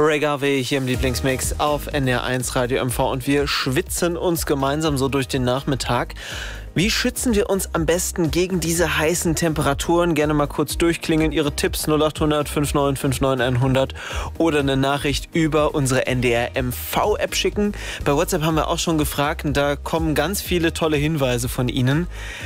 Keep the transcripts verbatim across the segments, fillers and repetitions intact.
Ray Garvey hier im Lieblingsmix auf N D R eins Radio M V und wir schwitzen uns gemeinsam so durch den Nachmittag. Wie schützen wir uns am besten gegen diese heißen Temperaturen? Gerne mal kurz durchklingeln. Ihre Tipps null acht hundert fünf neun fünf neun hundert oder eine Nachricht über unsere N D R M V-App schicken. Bei WhatsApp haben wir auch schon gefragt und da kommen ganz viele tolle Hinweise von Ihnen.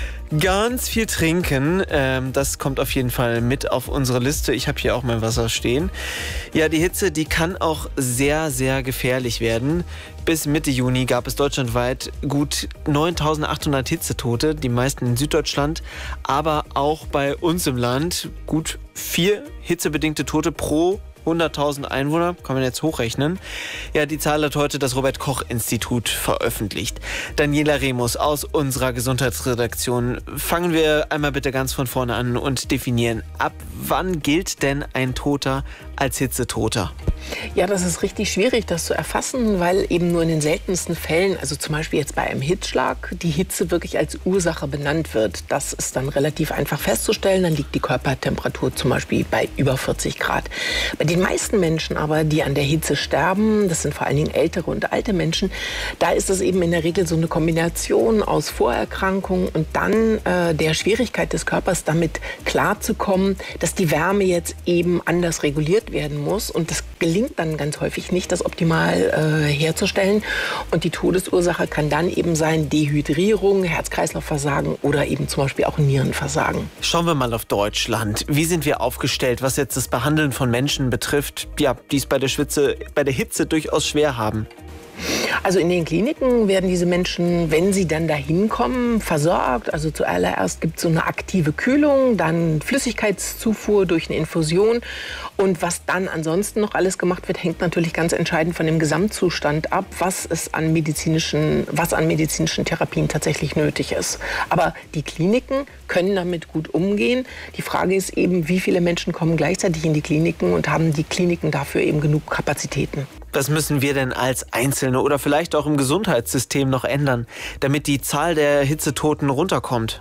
Ganz viel trinken, ähm, das kommt auf jeden Fall mit auf unsere Liste. Ich habe hier auch mein Wasser stehen. Ja, die Hitze, die kann auch sehr, sehr gefährlich werden. Bis Mitte Juni gab es deutschlandweit gut neuntausendachthundert Hitzetote, die meisten in Süddeutschland, aber auch bei uns im Land gut vier hitzebedingte Tote pro hunderttausend Einwohner, kann man jetzt hochrechnen. Ja, die Zahl hat heute das Robert-Koch-Institut veröffentlicht. Daniela Remus aus unserer Gesundheitsredaktion. Fangen wir einmal bitte ganz von vorne an und definieren, ab wann gilt denn ein Toter als Hitzetoter? Ja, das ist richtig schwierig, das zu erfassen, weil eben nur in den seltensten Fällen, also zum Beispiel jetzt bei einem Hitzschlag, die Hitze wirklich als Ursache benannt wird. Das ist dann relativ einfach festzustellen. Dann liegt die Körpertemperatur zum Beispiel bei über vierzig Grad. Bei den meisten Menschen aber, die an der Hitze sterben, das sind vor allen Dingen ältere und alte Menschen, da ist es eben in der Regel so eine Kombination aus Vorerkrankungen und dann äh, der Schwierigkeit des Körpers, damit klarzukommen, dass die Wärme jetzt eben anders reguliert werden muss. Und das gelingt dann ganz häufig nicht, das optimal äh, herzustellen. Und die Todesursache kann dann eben sein Dehydrierung, Herz-Kreislauf-Versagen oder eben zum Beispiel auch Nierenversagen. Schauen wir mal auf Deutschland. Wie sind wir aufgestellt, was jetzt das Behandeln von Menschen betrifft, ja, die es bei der Schwitze, bei der Hitze durchaus schwer haben? Also in den Kliniken werden diese Menschen, wenn sie dann dahin kommen, versorgt. Also zuallererst gibt es so eine aktive Kühlung, dann Flüssigkeitszufuhr durch eine Infusion. Und was dann ansonsten noch alles gemacht wird, hängt natürlich ganz entscheidend von dem Gesamtzustand ab, was es an medizinischen, was an medizinischen Therapien tatsächlich nötig ist. Aber die Kliniken können damit gut umgehen. Die Frage ist eben, wie viele Menschen kommen gleichzeitig in die Kliniken und haben die Kliniken dafür eben genug Kapazitäten. Was müssen wir denn als Einzelne oder vielleicht auch im Gesundheitssystem noch ändern, damit die Zahl der Hitzetoten runterkommt?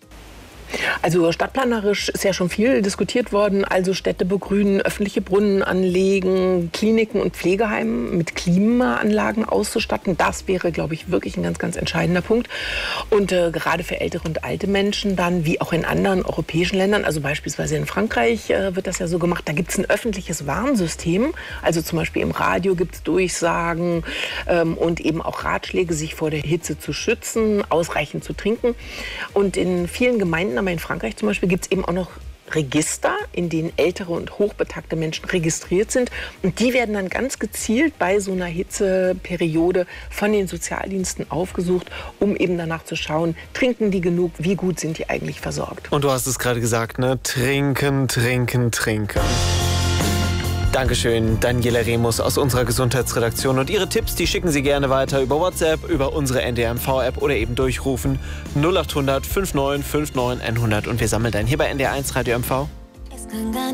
Also stadtplanerisch ist ja schon viel diskutiert worden. Also Städte begrünen, öffentliche Brunnen anlegen, Kliniken und Pflegeheime mit Klimaanlagen auszustatten. Das wäre, glaube ich, wirklich ein ganz, ganz entscheidender Punkt. Und äh, gerade für ältere und alte Menschen dann, wie auch in anderen europäischen Ländern, also beispielsweise in Frankreich äh, wird das ja so gemacht, da gibt es ein öffentliches Warnsystem. Also zum Beispiel im Radio gibt es Durchsagen ähm, und eben auch Ratschläge, sich vor der Hitze zu schützen, ausreichend zu trinken. Und in vielen Gemeinden, aber in Frankreich zum Beispiel, gibt es eben auch noch Register, in denen ältere und hochbetagte Menschen registriert sind. Und die werden dann ganz gezielt bei so einer Hitzeperiode von den Sozialdiensten aufgesucht, um eben danach zu schauen, trinken die genug, wie gut sind die eigentlich versorgt. Und du hast es gerade gesagt, ne? Trinken, trinken, trinken. Dankeschön, Daniela Remus aus unserer Gesundheitsredaktion. Und Ihre Tipps, die schicken Sie gerne weiter über WhatsApp, über unsere N D R M V-App oder eben durchrufen null acht hundert fünf neun fünf neun hundert. Und wir sammeln dann hier bei N D R eins Radio M V.